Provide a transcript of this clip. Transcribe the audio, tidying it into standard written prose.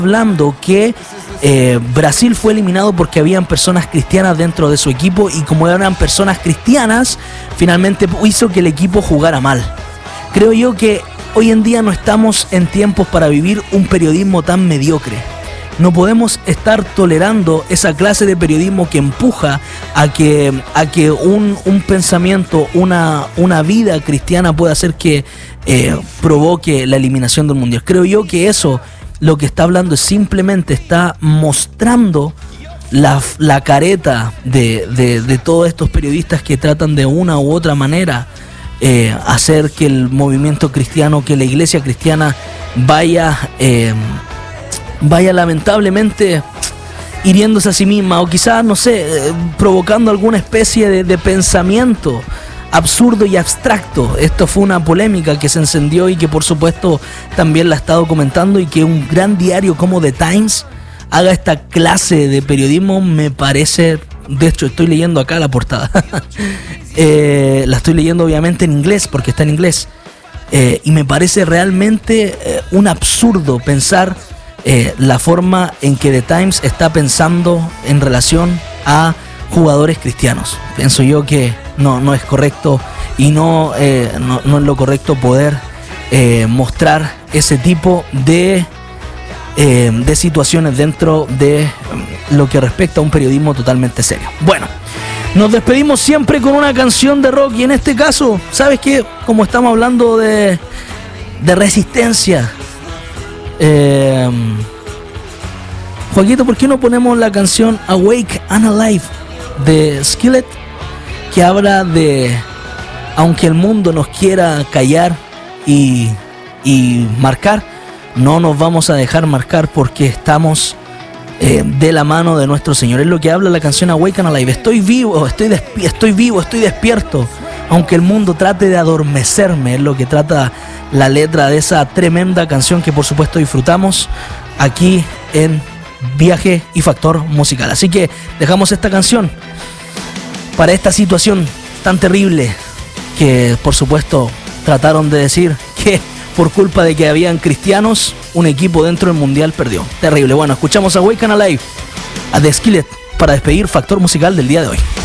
hablando que Brasil fue eliminado porque habían personas cristianas dentro de su equipo, y como eran personas cristianas, finalmente hizo que el equipo jugara mal. Creo yo que hoy en día no estamos en tiempos para vivir un periodismo tan mediocre. No podemos estar tolerando esa clase de periodismo que empuja a que un pensamiento, una vida cristiana pueda hacer que provoque la eliminación del mundial. Creo yo que eso lo que está hablando es simplemente está mostrando la careta de todos estos periodistas que tratan de una u otra manera hacer que el movimiento cristiano, que la iglesia cristiana vaya lamentablemente hiriéndose a sí misma, o quizás, no sé, provocando alguna especie de pensamiento absurdo y abstracto. Esto fue una polémica que se encendió y que por supuesto también la he estado comentando, y que un gran diario como The Times haga esta clase de periodismo me parece, de hecho estoy leyendo acá la portada, la estoy leyendo obviamente en inglés porque está en inglés, y me parece realmente un absurdo pensar la forma en que The Times está pensando en relación a jugadores cristianos. Pienso yo que no es correcto, y no es lo correcto poder mostrar ese tipo de situaciones dentro de lo que respecta a un periodismo totalmente serio. Bueno, nos despedimos siempre con una canción de rock, y en este caso, ¿sabes qué? Como estamos hablando de resistencia, Joaquito, ¿por qué no ponemos la canción Awake and Alive de Skillet, que habla de, aunque el mundo nos quiera callar y marcar, no nos vamos a dejar marcar porque estamos de la mano de nuestro Señor? Es lo que habla la canción Awake and Alive. Estoy vivo, estoy despierto, aunque el mundo trate de adormecerme. Es lo que trata la letra de esa tremenda canción que por supuesto disfrutamos aquí en Viaje y Factor Musical. Así que dejamos esta canción para esta situación tan terrible que por supuesto trataron de decir que por culpa de que habían cristianos, un equipo dentro del mundial perdió. Terrible. Bueno, escuchamos a Awake and Alive, a The Skillet, para despedir Factor Musical del día de hoy.